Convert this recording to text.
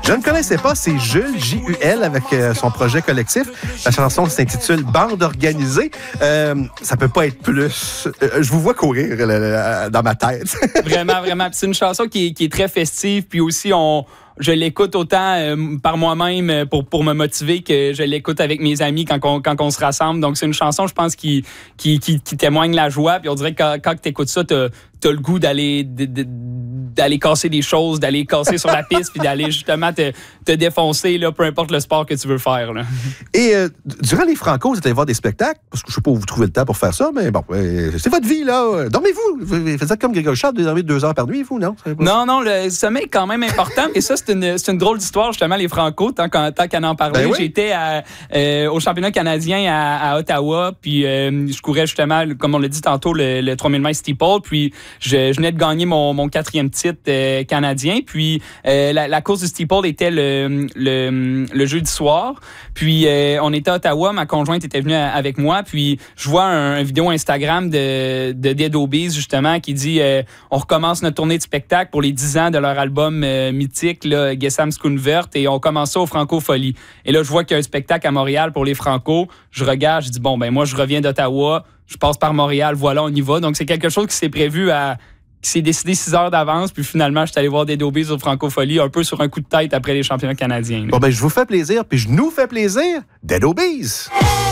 Je ne connaissais pas, c'est Jules, J-U-L, avec son projet collectif. La chanson s'intitule Bande organisée. Ça peut pas être plus... je vous vois courir dans ma tête. Vraiment, vraiment. Puis c'est une chanson qui est très festive, puis aussi je l'écoute autant par moi-même pour me motiver que je l'écoute avec mes amis quand on se rassemble. Donc, c'est une chanson, je pense, qui témoigne la joie. Puis on dirait que quand tu écoutes ça, t'as le goût d'aller casser des choses, d'aller casser sur la piste, puis d'aller justement te défoncer, là, peu importe le sport que tu veux faire. Là. Et durant les Franco, vous êtes allé voir des spectacles? Parce que je sais pas où vous trouvez le temps pour faire ça, mais bon, c'est votre vie, là. Dormez-vous. Vous faites comme Grégory Charles, vous dormez 2 heures par nuit, vous, non? Non, le sommeil est quand même important. Et ça, c'est une drôle d'histoire, justement, les Franco, tant qu'à en parler. Ben oui. J'étais au championnat canadien à Ottawa, puis je courais justement, comme on l'a dit tantôt, le 3000 mètres steeple, puis je venais de gagner mon 4e titre canadien, puis la course du steeple était le jeudi soir, puis on était à Ottawa, ma conjointe était venue avec moi, puis je vois une vidéo Instagram de Dead Obies, justement, qui dit on recommence notre tournée de spectacle pour les 10 ans de leur album mythique, là, Gesam Skoonvert, et on commence ça au Franco-Folie. Et là, je vois qu'il y a un spectacle à Montréal pour les Franco, je regarde, je dis bon, ben moi, je reviens d'Ottawa, je passe par Montréal, voilà, on y va. Donc, c'est quelque chose qui s'est prévu qui s'est décidé 6 heures d'avance, puis finalement, je suis allé voir Dead Obies au Franco-Folie, un peu sur un coup de tête après les championnats canadiens. Là. Bon, ben, je vous fais plaisir, puis je nous fais plaisir. Dead Obies!